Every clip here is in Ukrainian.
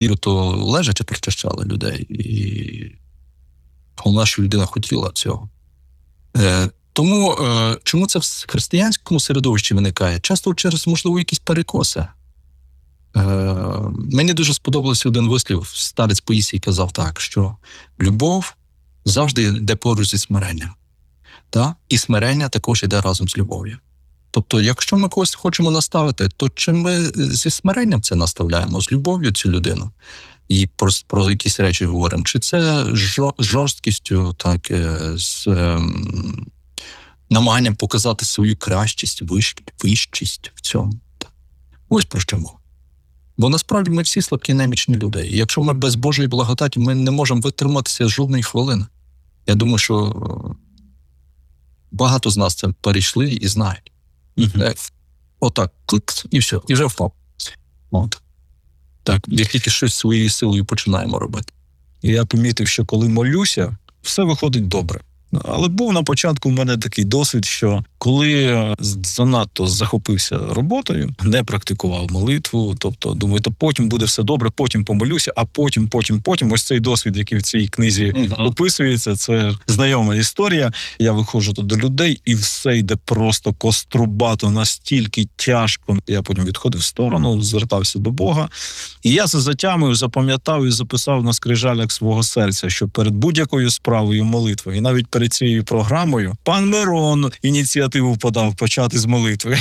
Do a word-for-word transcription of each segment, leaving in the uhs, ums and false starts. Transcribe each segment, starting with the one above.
віру, то лежачи причащали людей. І головне, що людина хотіла цього. Е, тому, е, чому це в християнському середовищі виникає? Часто через, можливо, якісь перекоси. Е, мені дуже сподобався один вислів. Старець Паїсій казав так, що любов завжди йде поруч зі смиренням. Та? І смирення також йде разом з любов'ю. Тобто, якщо ми когось хочемо наставити, то чи ми зі смиренням це наставляємо, з любов'ю цю людину? І про, про якісь речі говоримо. Чи це жорсткістю, так, з ем, намаганням показати свою кращість, вищість в цьому? Так. Ось про що мова. Бо насправді ми всі слабкі, немічні люди. І якщо ми без Божої благодаті, ми не можемо витриматися жодної хвилини. Я думаю, що багато з нас це перейшли і знають. Mm-hmm. Отак, клик, і все, і вже впав. От. Так, як тільки щось своєю силою починаємо робити. І я помітив, що коли молюся, все виходить добре. Але був на початку в мене такий досвід, що коли занадто захопився роботою, не практикував молитву, тобто думаю, то потім буде все добре, потім помолюся, а потім, потім, потім. Ось цей досвід, який в цій книзі mm-hmm. описується, це знайома історія. Я виходжу до людей, і все йде просто кострубато, настільки тяжко. Я потім відходив в сторону, звертався до Бога. І я це затямив, запам'ятав і записав на скрижалях свого серця, що перед будь-якою справою молитви, і навіть перед цією програмою, пан Мирон ініціативу подав почати з молитви.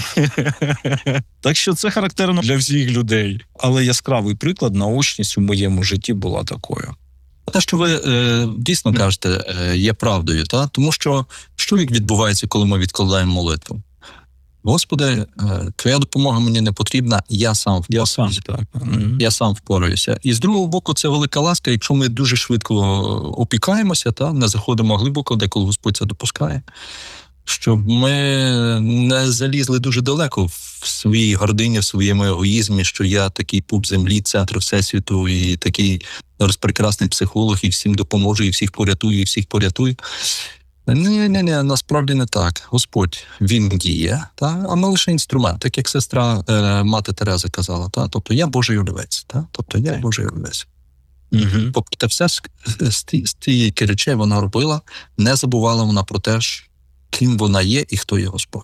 Так що це характерно для всіх людей. Але яскравий приклад, наочність у моєму житті була такою. Те, що ви е, дійсно кажете, е, є правдою. Та? Тому що що відбувається, коли ми відкладаємо молитву? Господи, е, твоя допомога мені не потрібна, я сам я сам, так. я сам впораюся. І з другого боку, це велика ласка, якщо ми дуже швидко опікаємося, та, не заходимо глибоко, деколи Господь це допускає, щоб ми не залізли дуже далеко в своїй гордині, в своєму егоїзмі, що я такий пуп землі, центр всесвіту, і такий розпрекрасний психолог, і всім допоможу, і всіх порятую, і всіх порятую. Ні, ні, ні, насправді не так. Господь, він діє, та? А ми лише інструмент, так як сестра е, мати Тереза казала. Та? Тобто я Божий олівець. Та? Тобто я Божий олівець. Угу. Тобто все з, з, з тієї речей вона робила, не забувала вона про те, ким вона є і хто є Господь.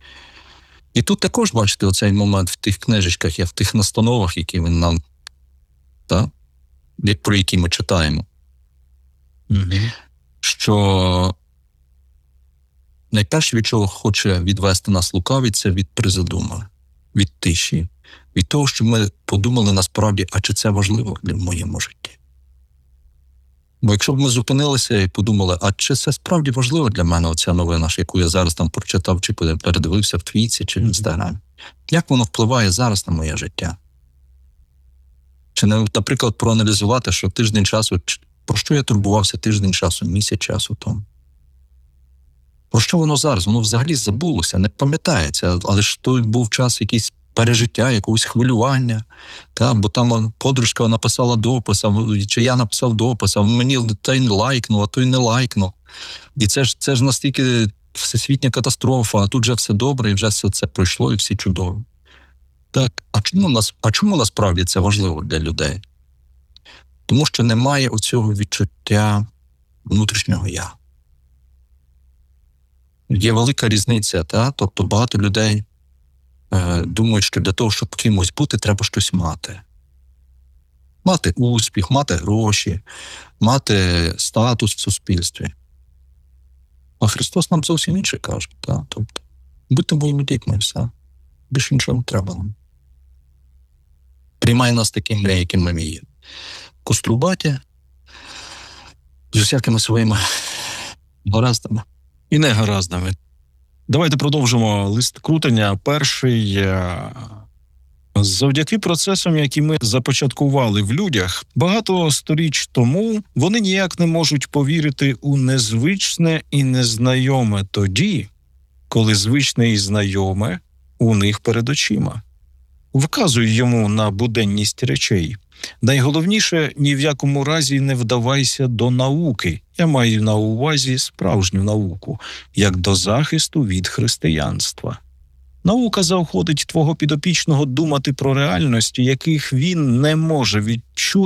І тут також, бачите, оцей момент в тих книжечках, в тих настановах, які він нам, та? Про які ми читаємо. Угу. Що найперше, від чого хоче відвести нас лукавий, це від призадуми, від тиші, від того, що ми подумали насправді, а чи це важливо в моєму житті. Бо якщо б ми зупинилися і подумали, а чи це справді важливо для мене, оця новина, яку я зараз там прочитав, чи передивився в Твітці, чи в Інстаграмі, як воно впливає зараз на моє життя? Чи, наприклад, проаналізувати, що тиждень часу, про що я турбувався тиждень часу, місяць часу тому? Про що воно зараз? Воно взагалі забулося, не пам'ятається, але ж той був час якийсь пережиття, якогось хвилювання, та? Бо там подружка написала допис, чи я написав допис, а мені той не лайкнув, а той не лайкнув. І це ж, це ж настільки всесвітня катастрофа, а тут же все добре, і вже все це пройшло, і всі чудово. Так, а чому, нас, а чому насправді це важливо для людей? Тому що немає оцього відчуття внутрішнього «я». Є велика різниця, та? Тобто багато людей е, думають, що для того, щоб кимось бути, треба щось мати. Мати успіх, мати гроші, мати статус в суспільстві. А Христос нам зовсім інше каже. Та? Тобто, будьте моїми дітьми, все. Більше нічого не треба нам. Приймай нас такими, якими ми є. Кострубаті, з усякими своїми гараздами. І не гараздами. Давайте продовжимо лист крутення. Перший. Завдяки процесам, які ми започаткували в людях, багато сторіч тому вони ніяк не можуть повірити у незвичне і незнайоме тоді, коли звичне і знайоме у них перед очима. Вказуй йому на буденність речей. Найголовніше, ні в якому разі не вдавайся до науки. Я маю на увазі справжню науку, як до захисту від християнства. Наука заохотить твого підопічного думати про реальності, яких він не може відчути,